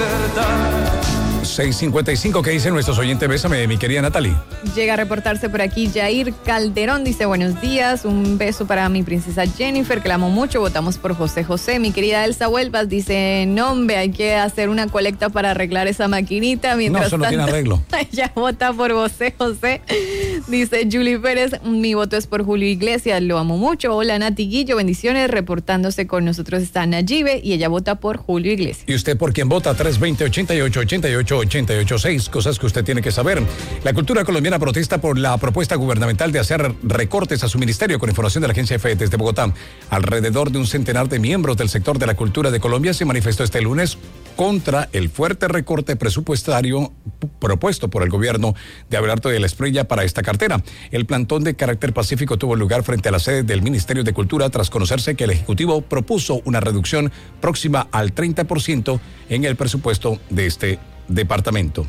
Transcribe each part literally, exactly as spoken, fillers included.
verdad. seis cincuenta y cinco, ¿qué dicen nuestros oyentes? Bésame, mi querida Natalie. Llega a reportarse por aquí Jair Calderón, dice buenos días, un beso para mi princesa Jennifer, que la amo mucho, votamos por José José. Mi querida Elsa Huelvas dice, no hombre, hay que hacer una colecta para arreglar esa maquinita. Mientras no, eso no tanto, tiene arreglo. Ella vota por José José. Dice Julie Pérez, mi voto es por Julio Iglesias, lo amo mucho. Hola Nati Guillo, bendiciones, reportándose con nosotros está Nayibe y ella vota por Julio Iglesias. ¿Y usted por quién vota? tres veinte, ochenta y ocho, ochenta y ocho, ochenta y ocho seis, cosas que usted tiene que saber. La cultura colombiana protesta por la propuesta gubernamental de hacer recortes a su ministerio. Con información de la agencia EFE desde Bogotá, alrededor de un centenar de miembros del sector de la cultura de Colombia se manifestó este lunes contra el fuerte recorte presupuestario propuesto por el gobierno de Abelardo de la Espriella para esta cartera. El plantón de carácter pacífico tuvo lugar frente a la sede del Ministerio de Cultura tras conocerse que el Ejecutivo propuso una reducción próxima al treinta por ciento en el presupuesto de este departamento.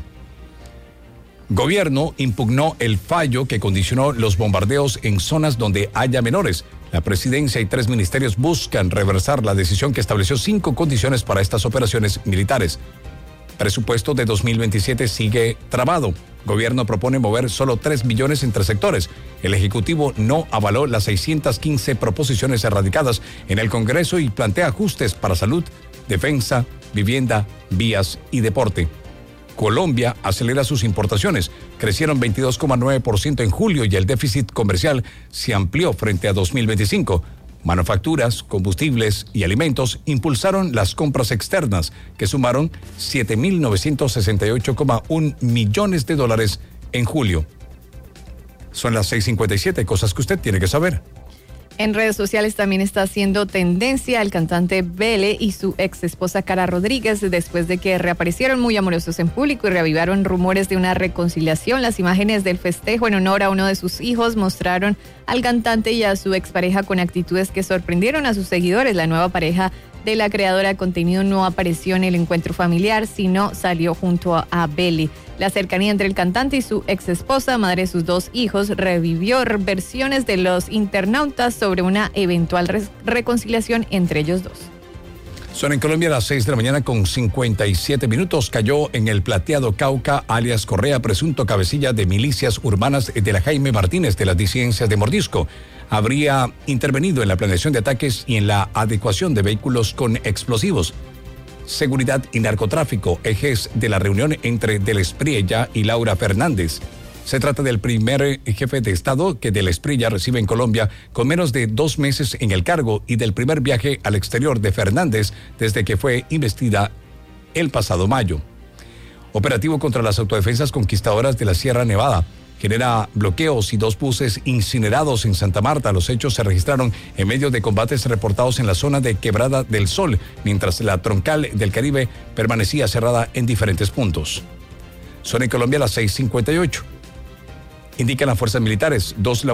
Gobierno impugnó el fallo que condicionó los bombardeos en zonas donde haya menores. La presidencia y tres ministerios buscan reversar la decisión que estableció cinco condiciones para estas operaciones militares. Presupuesto de dos mil veintisiete sigue trabado. Gobierno propone mover solo tres millones entre sectores. El Ejecutivo no avaló las seiscientas quince proposiciones erradicadas en el Congreso y plantea ajustes para salud, defensa, vivienda, vías y deporte. Colombia acelera sus importaciones. Crecieron veintidós coma nueve por ciento en julio y el déficit comercial se amplió frente a dos mil veinticinco. Manufacturas, combustibles y alimentos impulsaron las compras externas, que sumaron siete mil novecientos sesenta y ocho coma uno millones de dólares en julio. Son las seis cincuenta y siete, cosas que usted tiene que saber. En redes sociales también está haciendo tendencia el cantante Bele y su ex esposa Cara Rodríguez después de que reaparecieron muy amorosos en público y reavivaron rumores de una reconciliación. Las imágenes del festejo en honor a uno de sus hijos mostraron al cantante y a su expareja con actitudes que sorprendieron a sus seguidores. La nueva pareja de la creadora de contenido no apareció en el encuentro familiar, sino salió junto a, a Bele. La cercanía entre el cantante y su ex esposa, madre de sus dos hijos, revivió versiones de los internautas sobre una eventual re- reconciliación entre ellos dos. Son en Colombia las seis de la mañana con cincuenta y siete minutos. Cayó en el Plateado Cauca, alias Correa, presunto cabecilla de milicias urbanas de la Jaime Martínez de las disidencias de Mordisco. Habría intervenido en la planeación de ataques y en la adecuación de vehículos con explosivos. Seguridad y narcotráfico, ejes de la reunión entre Del Espriella y Laura Fernández. Se trata del primer jefe de Estado que Del Espriella recibe en Colombia con menos de dos meses en el cargo y del primer viaje al exterior de Fernández desde que fue investida el pasado mayo. Operativo contra las autodefensas conquistadoras de la Sierra Nevada. Genera bloqueos y dos buses incinerados en Santa Marta. Los hechos se registraron en medio de combates reportados en la zona de Quebrada del Sol, mientras la troncal del Caribe permanecía cerrada en diferentes puntos. Son en Colombia las seis cincuenta y ocho. Indican las fuerzas militares, dos